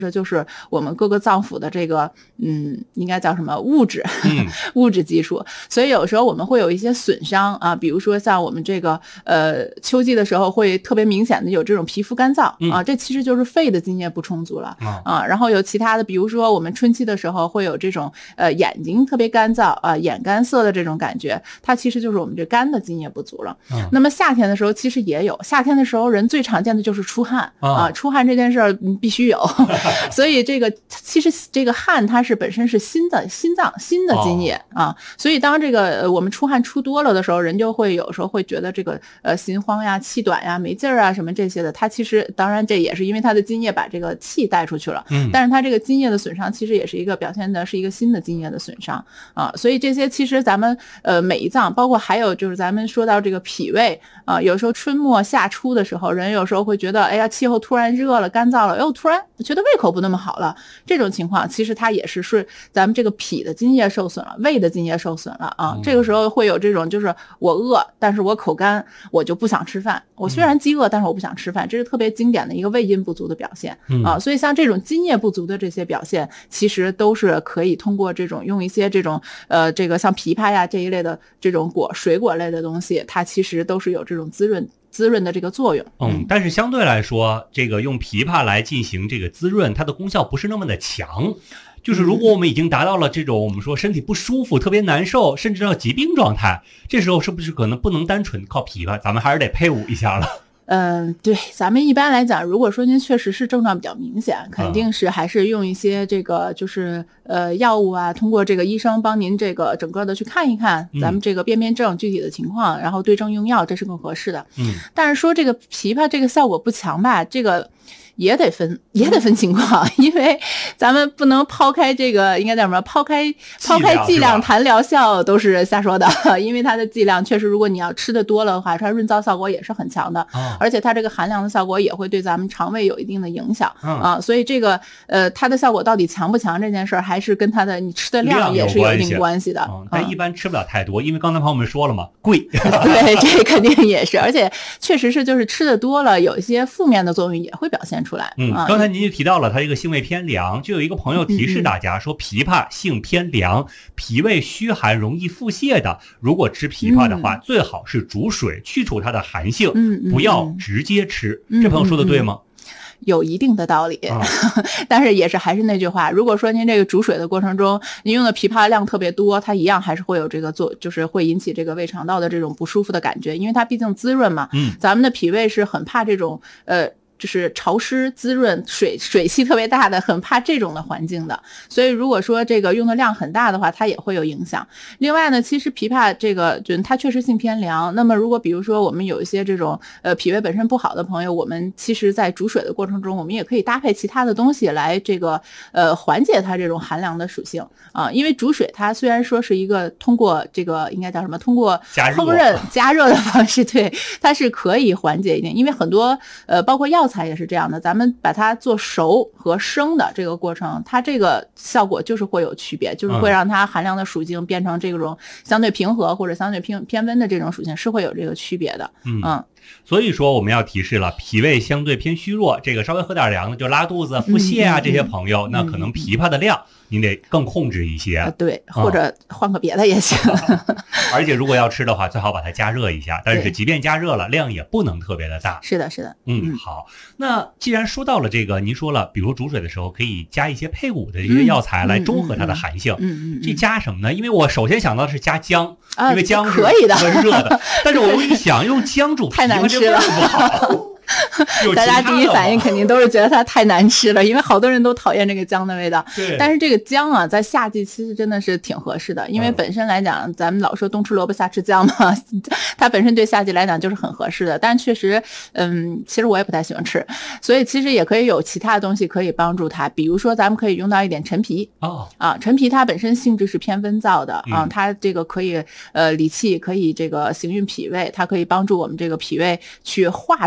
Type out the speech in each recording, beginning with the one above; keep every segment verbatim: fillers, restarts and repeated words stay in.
这就是我们各个脏腑的这个嗯，应该叫什么物质、 嗯、 物质基础。所以有时候我们会有一些损伤啊，比如说像我们这个呃秋季的时候会特别明显的有这种皮肤干燥、嗯、啊，这其实就是肺的津液不充足了、嗯、啊。然后有其他的，比如说我们春季的时候会有这种呃眼睛特别干燥啊，眼干涩的这种感觉，它其实就是我们这肝的津液不足了。嗯、那么夏天的时候其实也有，夏天的时候人最常见的就是出汗、嗯、啊，出汗这件事儿必须有。所以这个其实这个汗它是本身是新的心脏新的津液、哦、啊，所以当这个我们出汗出多了的时候，人就会有时候会觉得这个呃心慌呀、气短呀、没劲儿啊什么这些的。它其实当然这也是因为它的津液把这个气带出去了，嗯，但是它这个津液的损伤其实也是一个表现的是一个新的津液的损伤啊。所以这些其实咱们呃每一脏，包括还有就是咱们说到这个脾胃啊，有时候春末夏初的时候，人有时候会觉得哎呀气候突然热了干燥了，哎呦突然觉得胃口不那么好了，这种情况其实它也是是咱们这个脾的津液受损了，胃的津液受损了啊、嗯。这个时候会有这种就是我饿，但是我口干，我就不想吃饭。我虽然饥饿，但是我不想吃饭，这是特别经典的一个胃阴不足的表现、嗯、啊。所以像这种津液不足的这些表现，其实都是可以通过这种用一些这种呃这个像枇杷呀这一类的这种果水果类的东西，它其实都是有这种滋润。滋润的这个作用， 嗯，但是相对来说，这个用枇杷来进行这个滋润，它的功效不是那么的强。就是如果我们已经达到了这种我们说身体不舒服、特别难受，甚至到疾病状态，这时候是不是可能不能单纯靠枇杷，咱们还是得配伍一下了？ 嗯，对，咱们一般来讲，如果说您确实是症状比较明显，肯定是还是用一些这个就是呃药物啊，通过这个医生帮您这个整个的去看一看咱们这个辨辨证具体的情况，然后对症用药，这是更合适的。嗯，但是说这个枇杷这个效果不强吧，这个也得分也得分情况，因为咱们不能抛开这个应该叫什么抛开抛开剂量谈疗效都是瞎说的，因为它的剂量确实如果你要吃的多了的话，它润燥效果也是很强的、哦、而且它这个寒凉的效果也会对咱们肠胃有一定的影响、嗯、啊，所以这个呃它的效果到底强不强这件事还是跟它的你吃的量也是有一定关系的、 嗯、但一般吃不了太多、嗯、因为刚才朋友们说了嘛，贵对，这肯定也是，而且确实是就是吃的多了有一些负面的作用也会表现出来。 嗯，刚才您就提到了它这个性味偏凉，就有一个朋友提示大家说，枇杷性偏凉，脾胃虚寒，容易腹泻的，如果吃枇杷的话、嗯、最好是煮水去除它的寒性、嗯、不要直接吃、嗯、这朋友说的对吗？ 有一定的道理、啊、但是也是还是那句话，如果说您这个煮水的过程中您用的枇杷量特别多，它一样还是会有这个做就是会引起这个胃肠道的这种不舒服的感觉，因为它毕竟滋润嘛，嗯，咱们的脾胃是很怕这种呃就是潮湿滋润水水气特别大的，很怕这种的环境的，所以如果说这个用的量很大的话，它也会有影响。另外呢，其实枇杷这个就它确实性偏凉，那么如果比如说我们有一些这种呃脾胃本身不好的朋友，我们其实在煮水的过程中，我们也可以搭配其他的东西来这个呃缓解它这种寒凉的属性啊，因为煮水它虽然说是一个通过这个应该叫什么，通过烹饪加热的方式，对，它是可以缓解一点，因为很多呃包括药材也是这样的，咱们把它做熟和生的这个过程，它这个效果就是会有区别，就是会让它寒凉的属性变成这种相对平和或者相对偏偏温的这种属性，是会有这个区别的。嗯，嗯所以说我们要提示了，脾胃相对偏虚弱，这个稍微喝点凉的就拉肚子、腹泻啊、嗯、这些朋友、嗯、那可能枇杷的量您得更控制一些、 呃、对，或者换个别的也行、 嗯、而且如果要吃的话最好把它加热一下，但是即便加热了量也不能特别的大。 是的是的。 嗯，好，那既然说到了这个，您说了比如煮水的时候可以加一些配伍的这些药材来中和它的寒性，嗯 嗯, 嗯, 嗯, 嗯这加什么呢？因为我首先想到的是加姜、啊、因为姜是可以的热的但是我一想用姜煮太难吃了不好大家第一反应肯定都是觉得它太难吃了，因为好多人都讨厌这个姜的味道。 对， 但是这个姜啊，在夏季其实真的是挺合适的，因为本身来讲，咱们老说冬吃萝卜夏吃姜嘛，它本身对夏季来讲就是很合适的。但确实，嗯，其实我也不太喜欢吃，所以其实也可以有其他的东西可以帮助它，比如说咱们可以用到一点陈皮。 哦， 啊，陈皮它本身性质是偏温燥的啊，它这个可以呃理气，可以这个行运脾胃，它可以帮助我们这个脾胃去化动。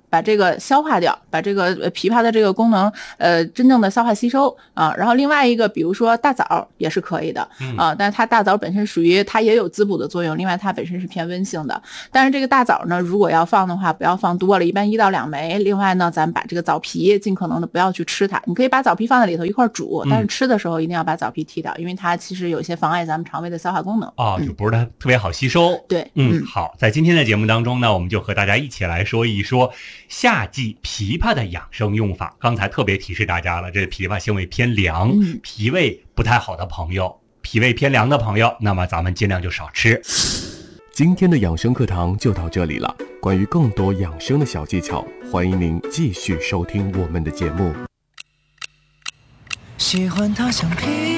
把这个消化掉，把这个枇杷的这个功能呃真正的消化吸收啊。然后另外一个比如说大枣也是可以的啊，但是它大枣本身属于它也有滋补的作用，另外它本身是偏温性的。但是这个大枣呢，如果要放的话不要放多了，一般一到两枚。另外呢，咱们把这个枣皮尽可能的不要去吃它，你可以把枣皮放在里头一块煮，但是吃的时候一定要把枣皮剔掉，因为它其实有些妨碍咱们肠胃的消化功能哦，就不是它特别好吸收。 对， 嗯，好，在今天的节目当中呢，我们就和大家一起来说一说夏季枇杷的养生用法。刚才特别提示大家了，这枇杷性味偏凉，嗯、脾胃不太好的朋友，脾胃偏凉的朋友，那么咱们尽量就少吃。 今天的养生课堂就到这里了。关于更多养生的小技巧，欢迎您继续收听我们的节目。 喜欢他像皮